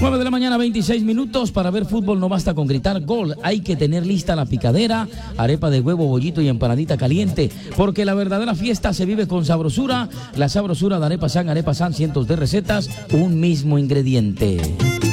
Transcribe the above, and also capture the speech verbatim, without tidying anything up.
nueve de la mañana, veintiséis minutos. Para ver fútbol no basta con gritar gol. Hay que tener lista la picadera, arepa de huevo, bollito y empanadita caliente. Porque la verdadera fiesta se vive con sabrosura. La sabrosura de Arepa San, Arepa San, cientos de recetas, un mismo ingrediente.